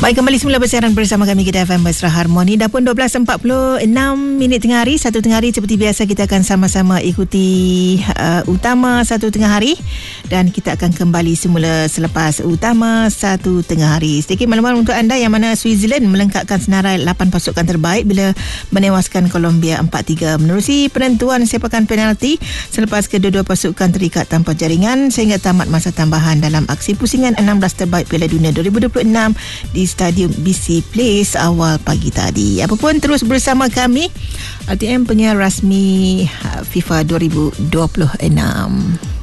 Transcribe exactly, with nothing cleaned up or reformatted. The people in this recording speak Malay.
Baik, kembali semula bersiaran bersama kami Kita F M Mesra Harmoni. Dah pun dua belas empat puluh enam minit tengah hari. Satu tengah hari seperti biasa kita akan sama-sama ikuti uh, utama satu tengah hari. Dan kita akan kembali semula selepas utama satu tengah hari. Sedikit makluman untuk anda yang mana Switzerland melengkapkan senarai lapan pasukan terbaik bila menewaskan Colombia empat tiga menerusi penentuan sepakan penalti selepas kedua-dua pasukan terikat tanpa jaringan sehingga tamat masa tambahan dalam aksi pusingan enam belas terbaik Piala Dunia dua ribu dua puluh enam di Stadium B C Place awal pagi tadi. Apapun terus bersama kami, R T M penyiar rasmi FIFA dua ribu dua puluh enam.